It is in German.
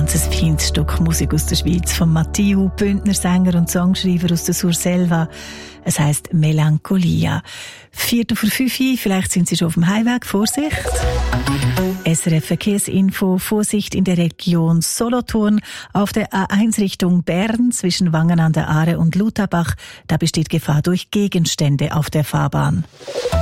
Ganz ein feines Stück Musik aus der Schweiz von Matthieu, Bündner Sänger und Songschreiber aus der Surselva. Es heisst Melancholia. 4:05, vielleicht sind Sie schon auf dem Heimweg. Vorsicht! SRF Verkehrsinfo, Vorsicht in der Region Solothurn auf der A1 Richtung Bern zwischen Wangen an der Aare und Lutherbach. Da besteht Gefahr durch Gegenstände auf der Fahrbahn.